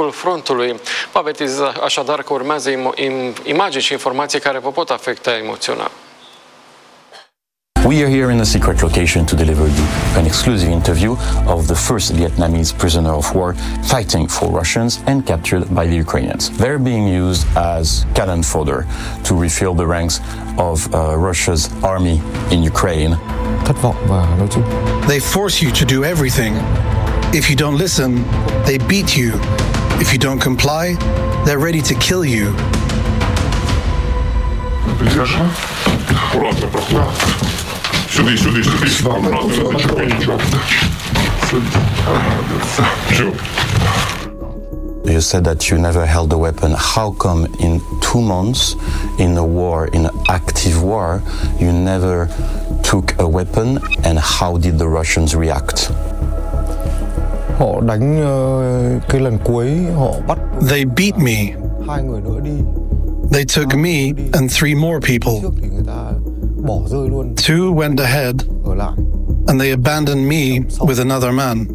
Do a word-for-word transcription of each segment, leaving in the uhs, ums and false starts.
estul frontului. Vă avertizez așadar că urmează imagini și informații care vă pot afecta emoțional. We are here in a secret location to deliver you an exclusive interview of the first Vietnamese prisoner of war fighting for Russians and captured by the Ukrainians. They're being used as cannon fodder to refill the ranks of uh, Russia's army in Ukraine. They force you to do everything. If you don't listen, they beat you. If you don't comply, they're ready to kill you. Сюди, сюди, сюди, You said that you never held a weapon. How come in two months, in a war, in an active war, you never took a weapon, and how did the Russians react? Họ đánh cái lần cuối họ bắt. They beat me. Hai người nữa đi. They took me and three more people. Two went ahead, and they abandoned me with another man.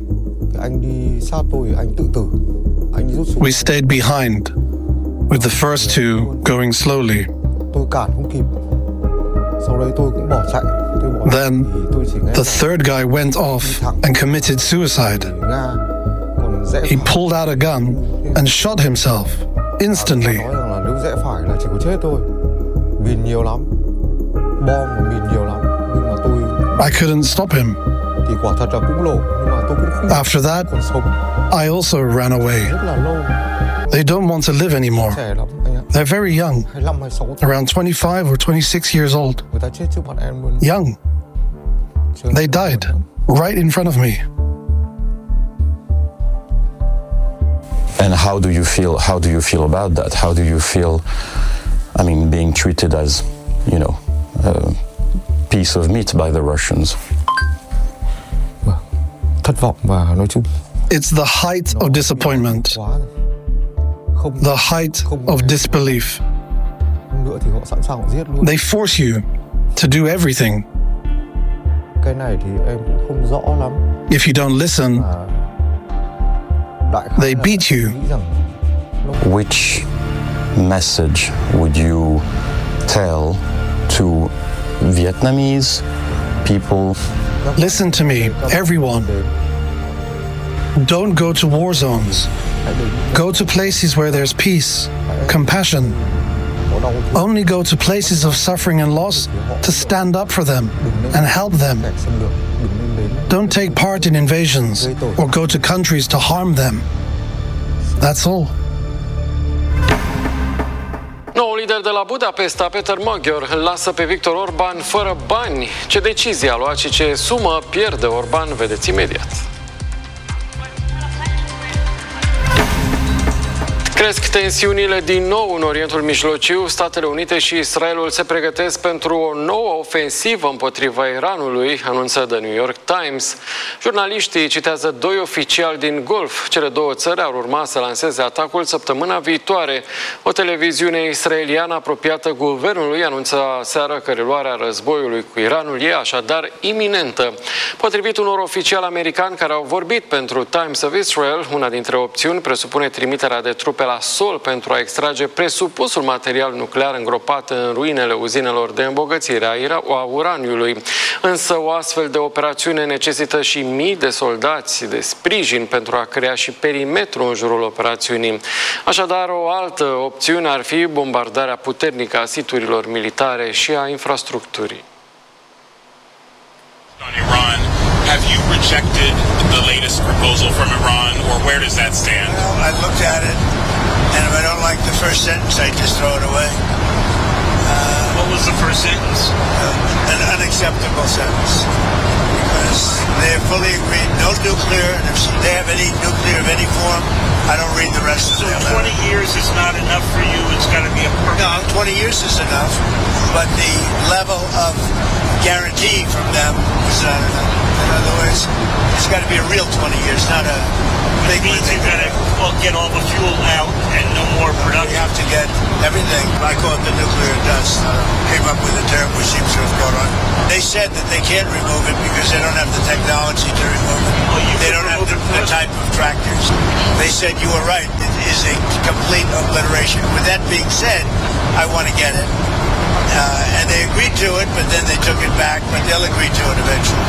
We stayed behind, with the first two going slowly. Then, the third guy went off and committed suicide. He pulled out a gun and shot himself instantly. I couldn't stop him. After that, I also ran away. They don't want to live anymore. They're very young, around twenty-five or twenty-six years old. Young. They died right in front of me. And how do you feel? How do you feel about that? How do you feel, I mean, being treated as, you know, a piece of meat by the Russians? It's the height of disappointment, the height of disbelief. They force you to do everything. If you don't listen, they beat you. Which message would you tell to Vietnamese people? Listen to me, everyone. Don't go to war zones. Go to places where there's peace, compassion. Only go to places of suffering and loss to stand up for them and help them. Don't take part in invasions or go to countries to harm them. That's all. Noul lider de la Budapesta, Peter Magyar, îl lasă pe Viktor Orban fără bani. Ce decizie a luat și ce sumă pierde Orban, vedeți imediat. Cresc tensiunile din nou în Orientul Mijlociu. Statele Unite și Israelul se pregătesc pentru o nouă ofensivă împotriva Iranului, anunță The New York Times. Jurnaliștii citează doi oficiali din Golf. Cele două țări ar urma să lanseze atacul săptămâna viitoare. O televiziune israeliană apropiată guvernului anunță seară că reluarea războiului cu Iranul e așadar iminentă. Potrivit unor oficiali americani care au vorbit pentru Times of Israel, una dintre opțiuni presupune trimiterea de trupe la sol pentru a extrage presupusul material nuclear îngropat în ruinele uzinelor de îmbogățire a uraniului. Însă o astfel de operațiune necesită și mii de soldați de sprijin pentru a crea și perimetru în jurul operațiunii. Așadar, o altă opțiune ar fi bombardarea puternică a siturilor militare și a infrastructurii. Have you rejected the latest proposal from Iran, or where does that stand? Well, I looked at it, and if I don't like the first sentence, I just throw it away. Uh, what was the first sentence? Uh, an unacceptable sentence. Because they have fully agreed, no nuclear, and if they have any nuclear of any form, I don't read the rest so of it. So twenty years is not enough for you, it's got to be a perfect... No, twenty years is enough, but the level of guarantee from them is not enough. In other words, it's got to be a real twenty years, not a big one. You've got to well, get all the fuel out and no more production. You have to get everything. I call it the nuclear dust. I came up with a term which seems to have caught on. They said that they can't remove it because they don't have the technology to remove it. Well, they don't have the, the type of tractors. They said you were right. It is a complete obliteration. With that being said, I want to get it. Uh, and they agreed to it, but then they took it back, but they'll agree to it eventually.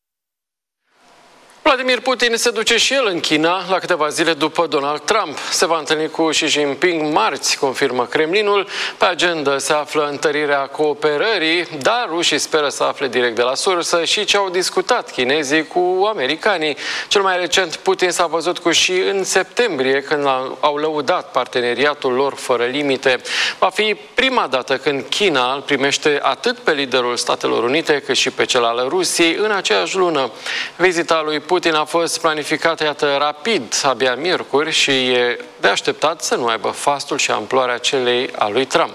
Vladimir Putin se duce și el în China la câteva zile după Donald Trump. Se va întâlni cu Xi Jinping marți, confirmă Kremlinul. Pe agenda se află întărirea cooperării, dar rușii speră să afle direct de la sursă și ce au discutat chinezii cu americanii. Cel mai recent, Putin s-a văzut cu Xi în septembrie, când au lăudat parteneriatul lor fără limite. Va fi prima dată când China îl primește atât pe liderul Statelor Unite cât și pe cel al Rusiei în aceeași lună. Vizita lui Putin Putin a fost planificată, iată, rapid, abia miercuri, și e de așteptat să nu aibă fastul și amploarea celei a lui Trump.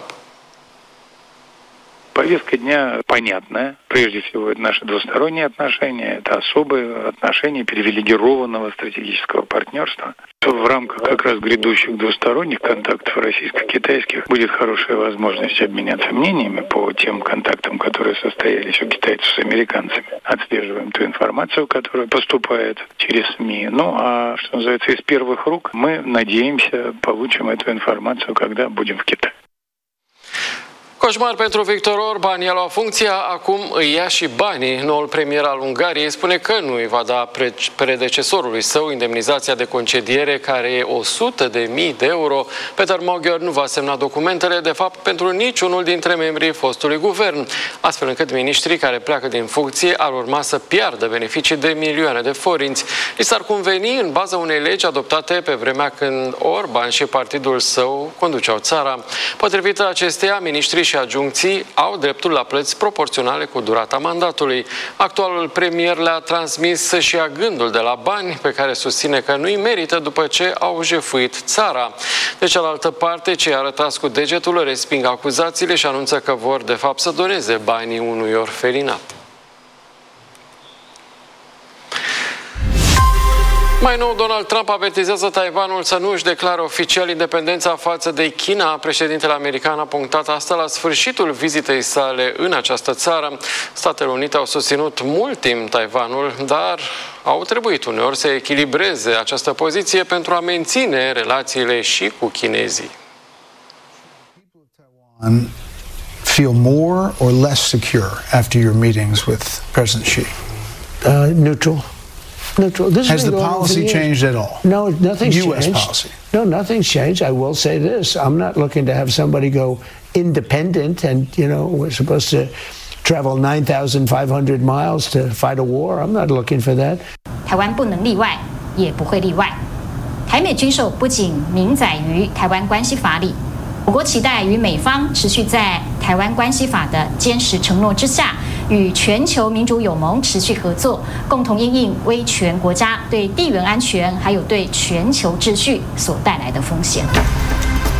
Повестка дня понятная. Прежде всего, это наши двусторонние отношения, это особые отношения привилегированного стратегического партнерства. В рамках как раз грядущих двусторонних контактов российско-китайских будет хорошая возможность обменяться мнениями по тем контактам, которые состоялись у китайцев с американцами. Отслеживаем ту информацию, которая поступает через СМИ. Ну, а что называется, из первых рук мы, надеемся, получим эту информацию, когда будем в Китае. Coșmar pentru Victor Orban, i-a luat funcția, acum îi ia și banii. Noul premier al Ungariei spune că nu îi va da predecesorului său indemnizația de concediere, care e o sută de mii de euro. Peter Magyar nu va semna documentele, de fapt, pentru niciunul dintre membrii fostului guvern, astfel încât miniștrii care pleacă din funcție ar urma să piardă beneficii de milioane de forinți. Li s-ar conveni în baza unei legi adoptate pe vremea când Orban și partidul său conduceau țara. Potrivit acesteia, miniștrii și adjuncții au dreptul la plăți proporționale cu durata mandatului. Actualul premier le-a transmis să-și ia gândul de la bani, pe care susține că nu-i merită după ce au jefuit țara. De cealaltă parte, cei arătați cu degetul resping acuzațiile și anunță că vor de fapt să doneze banii unui orfelinat. Mai nou, Donald Trump avertizează Taiwanul să nu își declare oficial independența față de China. Președintele american a punctat asta la sfârșitul vizitei sale în această țară. Statele Unite au susținut mult timp Taiwanul, dar au trebuit uneori să echilibreze această poziție pentru a menține relațiile și cu chinezii. Feel more or less secure after your meetings with President Xi? Uh, neutral. Neutral. This Has the policy changed at all? No, nothing's U S changed. policy. No, nothing's changed. I will say this: I'm not looking to have somebody go independent, and you know we're supposed to travel nine thousand five hundred miles to fight a war. I'm not looking for that. 台湾不能例外，也不会例外。台美军售不仅明载于台湾关系法里。我国期待与美方持续在台湾关系法的坚实承诺之下，与全球民主友盟持续合作，共同因应威权国家对地缘安全还有对全球秩序所带来的风险。